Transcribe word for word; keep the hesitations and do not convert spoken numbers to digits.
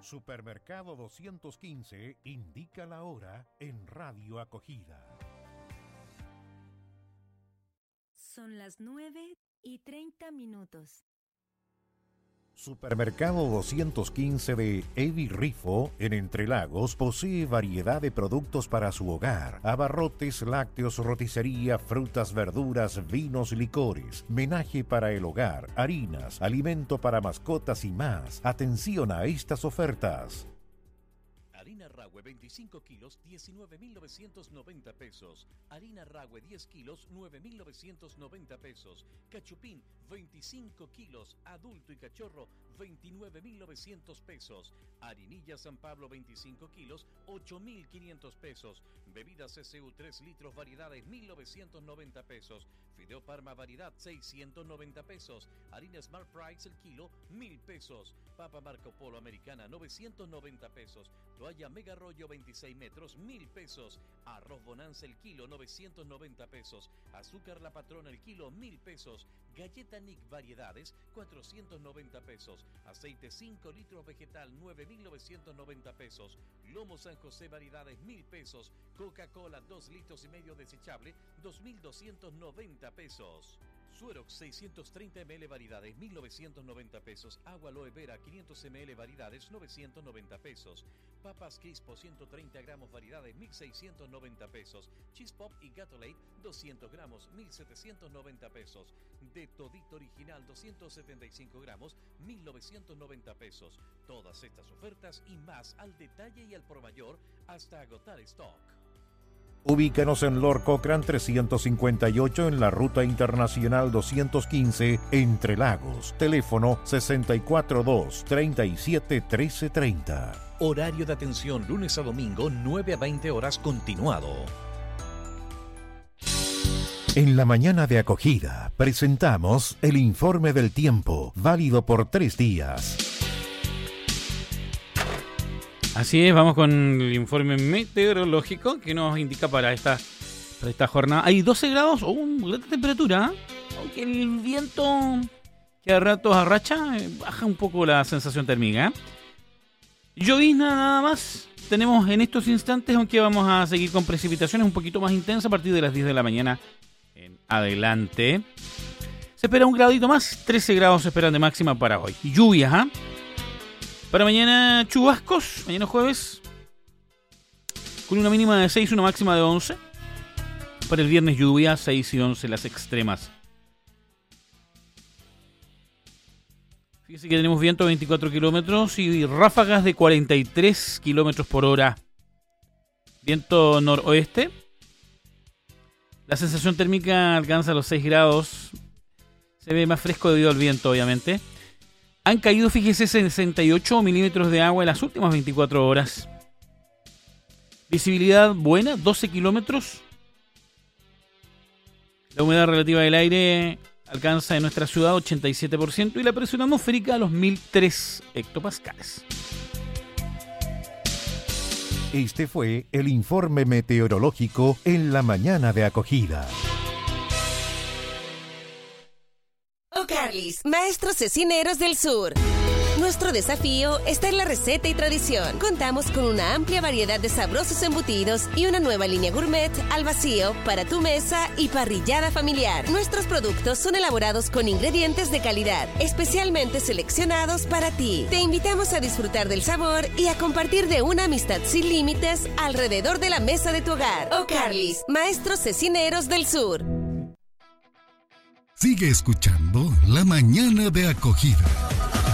Supermercado doscientos quince indica la hora en Radio Acogida. Son las nueve y treinta minutos. Supermercado doscientos quince de Evi Rifo, en Entre Lagos, posee variedad de productos para su hogar: abarrotes, lácteos, roticería, frutas, verduras, vinos, licores, menaje para el hogar, harinas, alimento para mascotas y más. Atención a estas ofertas. Harina Rahue veinticinco kilos, diecinueve mil novecientos noventa pesos. Harina Rahue diez kilos, nueve mil novecientos noventa pesos. Cachupín veinticinco kilos, adulto y cachorro, veintinueve mil novecientos pesos. Harinilla San Pablo veinticinco kilos, ocho mil quinientos pesos. Bebidas S U tres litros variedades, mil novecientos noventa pesos. Fideo Parma variedad, seiscientos noventa pesos. Harina Smart Price el kilo, mil pesos. Papa Marco Polo americana, novecientos noventa pesos. Toalla Mega Rollo veintiséis metros, mil pesos. Arroz Bonanza el kilo, novecientos noventa pesos. Azúcar La Patrona el kilo, mil pesos. Galleta Nick variedades, cuatrocientos noventa pesos. Aceite cinco litros vegetal, nueve mil novecientos noventa pesos. Lomo San José variedades, mil pesos. Coca-Cola dos litros y medio desechable, dos mil doscientos noventa pesos. Suerox seiscientos treinta mililitros variedades, mil novecientos noventa pesos. Agua Aloe Vera quinientos mililitros variedades, novecientos noventa pesos. Papas Crispo ciento treinta gramos variedades, mil seiscientos noventa pesos. Cheese Pop y Gatorade doscientos gramos, mil setecientos noventa pesos. De Todito Original doscientos setenta y cinco gramos, mil novecientos noventa pesos. Todas estas ofertas y más al detalle y al por mayor hasta agotar stock. Ubícanos en Lord Cochrane trescientos cincuenta y ocho en la Ruta Internacional doscientos quince, Entre Lagos. Teléfono sesenta y cuatro dos, treinta y siete, trece treinta. Horario de atención lunes a domingo, nueve a veinte horas continuado. En la mañana de Acogida presentamos el informe del tiempo, válido por tres días. Así es, vamos con el informe meteorológico que nos indica para esta, para esta jornada. Hay doce grados o una alta temperatura, aunque el viento que a ratos arracha, eh, baja un poco la sensación térmica. Llovizna nada más tenemos en estos instantes, aunque vamos a seguir con precipitaciones un poquito más intensas a partir de las diez de la mañana en adelante. Se espera un gradito más, trece grados se esperan de máxima para hoy. Lluvias, ¿ah? ¿eh? Para mañana chubascos, mañana jueves, con una mínima de seis, una máxima de once. Para el viernes lluvia, seis y once las extremas. Fíjense que tenemos viento de veinticuatro kilómetros y ráfagas de cuarenta y tres kilómetros por hora. Viento noroeste. La sensación térmica alcanza los seis grados. Se ve más fresco debido al viento, obviamente. Han caído, fíjese, sesenta y ocho milímetros de agua en las últimas veinticuatro horas. Visibilidad buena, doce kilómetros. La humedad relativa del aire alcanza en nuestra ciudad ochenta y siete por ciento y la presión atmosférica a los mil tres hectopascales. Este fue el informe meteorológico en la mañana de Acogida. O'Carly's, maestros cecineros del sur. Nuestro desafío está en la receta y tradición. Contamos con una amplia variedad de sabrosos embutidos y una nueva línea gourmet al vacío para tu mesa y parrillada familiar. Nuestros productos son elaborados con ingredientes de calidad, especialmente seleccionados para ti. Te invitamos a disfrutar del sabor y a compartir de una amistad sin límites alrededor de la mesa de tu hogar. O'Carly's, maestros cecineros del sur. Sigue escuchando La Mañana de Acogida.